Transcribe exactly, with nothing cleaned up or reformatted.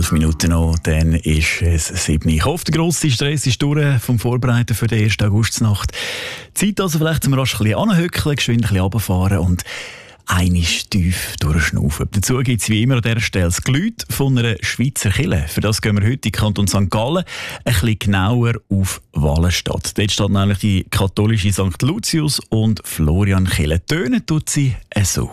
Elf Minuten noch, dann ist es sieben. Ich hoffe, der grosse Stress ist durch vom Vorbereiten für die erste Augustnacht. Zeit also vielleicht zum rasch ein bisschen anhöckeln, geschwind ein bisschen runterfahren und einmal tief durchschnaufen. Dazu gibt es wie immer an dieser Stelle das Geläut von einer Schweizer Kirche. Für das gehen wir heute in den Kanton Sankt Gallen, ein bisschen genauer auf Wallenstadt. Dort steht nämlich die katholische Sankt Lucius und Florian Kirche. Tönen tut sie so.